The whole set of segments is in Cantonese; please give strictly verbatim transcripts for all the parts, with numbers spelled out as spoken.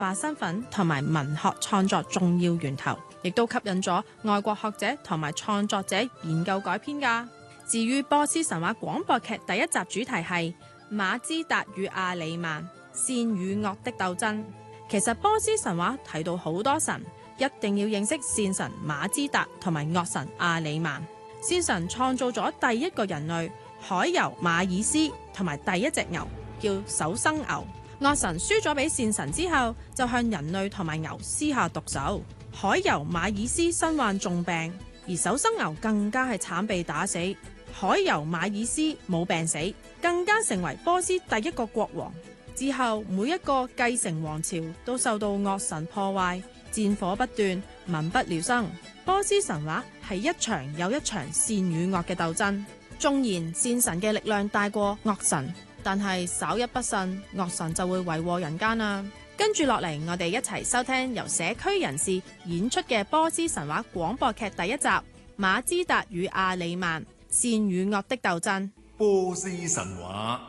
化身份同埋文學創作重要源頭，亦都吸引咗外國學者同埋創作者研究改編㗎。至於波斯神話廣播劇第一集主題係馬茲達與阿里曼，善與惡的鬥爭。其實波斯神話提到好多神，一定要認識善神馬茲達同埋惡神阿里曼。善神創造咗第一個人類海尤馬爾斯同埋第一隻牛叫首生牛。惡神輸咗俾善神之後，就向人類同埋牛施下毒手。海尤馬爾斯身患重病，而首生牛更加係慘被打死。海尤馬爾斯冇病死，更加成為波斯第一個國王。之後每一個繼承王朝都受到惡神破壞，戰火不斷，民不聊生。波斯神話係一場又一場善與惡嘅鬥爭。縱然善神嘅力量大過惡神，但係稍一不慎，惡神就會為禍人間啦。跟住落嚟，我哋一齊收聽由社區人士演出嘅波斯神話廣播劇第一集《馬茲達與阿里曼：善與惡的鬥爭》。 波斯神話。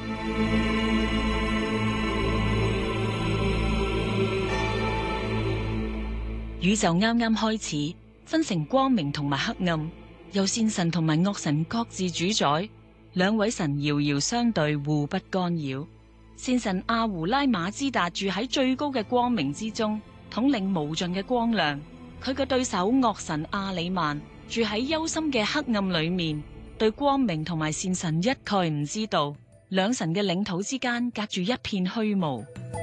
宇宙啱啱開始，分成光明同埋黑暗，由善神同埋惡神各自主宰。兩位神遙遙相對，互不干擾。善神阿胡拉馬茲達住喺最高嘅光明之中，統領無盡嘅光亮。佢嘅對手惡神阿里曼住喺幽深嘅黑暗裏面，對光明同埋善神一概唔知道。兩神嘅領土之間隔住一片虛無。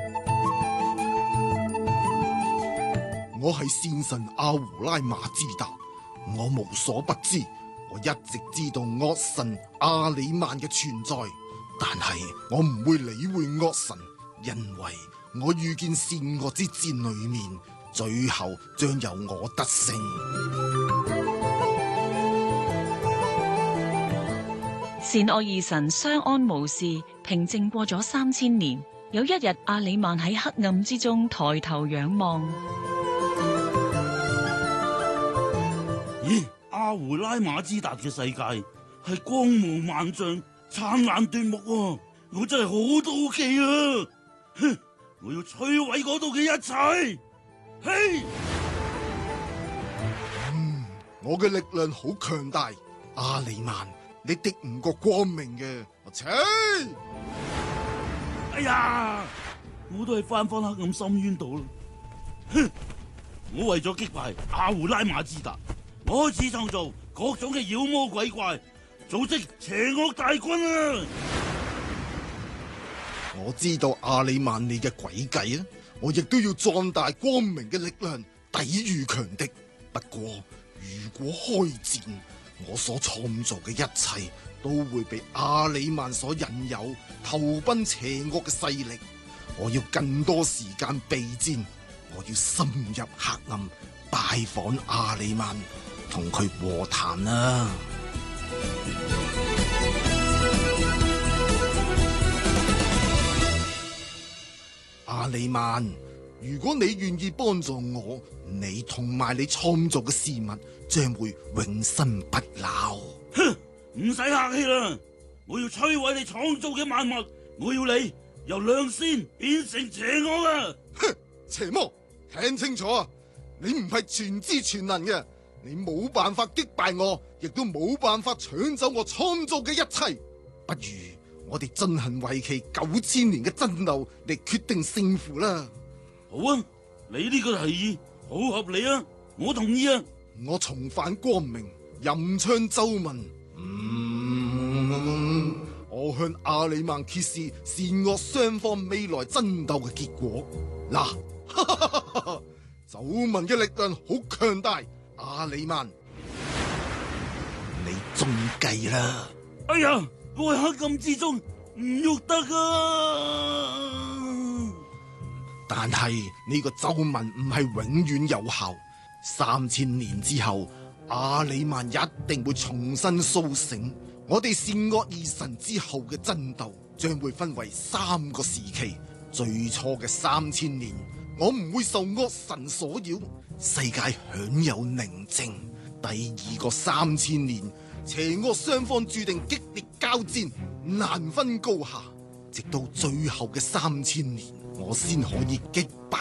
我係善神阿胡拉馬茲達，我無所不知，我一直知道惡神阿里曼嘅存在，但係我唔會理會惡神，因為我遇見善惡之戰裏面，最後將由我得勝。 善惡二神相安無事，平靜過咗三千年。有一日，阿里曼喺黑暗之中抬頭仰望。 咦，阿胡拉馬茲達嘅世界係光芒萬丈、燦爛奪目喎，我真係好妒忌啊！哼，我要摧毀嗰度嘅一切。嘿， 嗯，我嘅力量好強大，阿里曼，你敵唔過光明嘅。我切！ 哎呀，我都係翻返黑暗深淵度啦。哼，我為咗擊敗阿胡拉馬茲達，我開始創造各種嘅妖魔鬼怪，組織邪惡大軍啊！ 我知道阿里曼你嘅詭計啊，我亦都要壯大光明嘅力量，抵禦強敵。不過如果開戰，我所創造嘅一切都會被阿里曼所引誘，投奔邪惡嘅勢力。我要更多時間備戰，我要深入黑暗，拜訪阿里曼，同佢和談啊！阿里曼，如果你願意幫助我，你同埋你創造嘅事物將會永生不朽。 哼，唔使客氣啦，我要摧毀你創造嘅萬物，我要你由良善變成邪惡啊！ 哼，邪魔，聽清楚啊！你唔係全知全能嘅，你冇辦法擊敗我，亦都冇辦法搶走我創造嘅一切。不如我哋進行為期九千年嘅爭鬥嚟決定勝負啦！ 好啊，你呢個提議好合理啊，我同意啊！ 我重返光明，吟唱奏聞，嗯，我向阿里曼揭示善惡雙方未來爭鬥嘅結果。嗱，奏聞嘅力量好強大，阿里曼，你中計啦！ 哎呀，我喺黑暗之中唔喐得啊！ 但係呢個奏聞唔係永遠有效，三千年之後，阿里曼一定會重新甦醒。我哋善惡二神之後嘅爭鬥將會分為三個時期。最初嘅三千年，我唔會受惡神所擾，世界享有寧靜。第二個三千年，邪惡雙方注定激烈交戰，難分高下。直到最後嘅三千年，我先可以擊敗